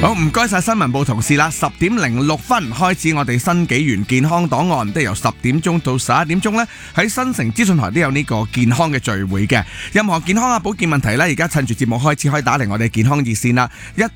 好，唔該晒新聞部同事啦。10:06開始，我哋新紀元健康檔案，都由10點鐘到11點鐘呢，喺新城資訊台都有呢個健康嘅聚會嘅。任何健康啊保健問題呢，而家趁住節目開始可以打嚟我哋健康熱線啦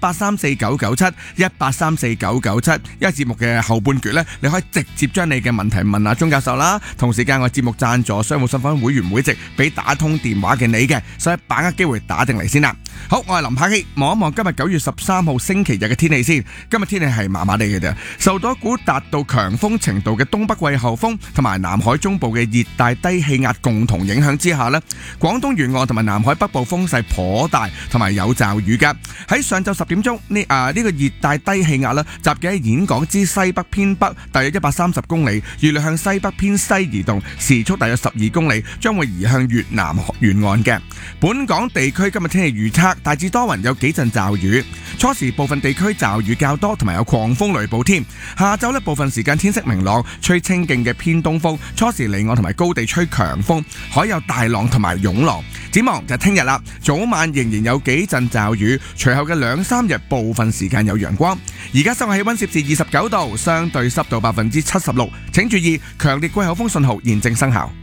，18349971834997。因為節目嘅後半段呢，你可以直接將你嘅問題問下鐘教授啦。同時間我節目贊助商務身份會員會籍俾打通電話嘅你嘅，所以把握機會打定嚟先啦。好，我係林柏希，望一望今日9月13號星期日嘅天氣先。今日天氣係麻麻地嘅啫，受到一股達到強風程度嘅東北季候風同埋南海中部嘅熱帶低氣壓共同影響之下呢，廣東沿岸同埋南海北部風勢頗大，同埋有驟雨㗎。喺上晝10點鐘，呢個熱帶低氣壓呢，集結喺峴港之西北偏北，大約130公里，預料向西北偏西移動，時速大約12公里，將會移向越南沿岸嘅。本港地區今日天氣預測大致多雲，有幾陣驟雨，初時部分地區驟雨較多，同埋有狂風雷暴添。下晝部分時間天色明朗，吹清勁嘅偏東風，初時離岸同埋高地吹強風，海有大浪同埋湧浪。展望就聽日啦，早晚仍然有幾陣驟雨，隨後嘅2-3日部分時間有陽光。而家室外氣溫攝氏29度，相對濕度76%，請注意強烈季候風信號現正生效。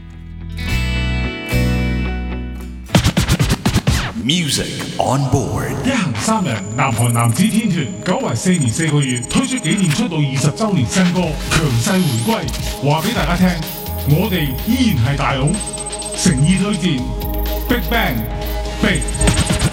Music on board。 一行3人，南韓男子天團久違4年4個月，推出紀念出道20週年新歌《強勢回歸》，話俾大家聽，我哋依然係大佬，誠意推薦 Big Bang Big。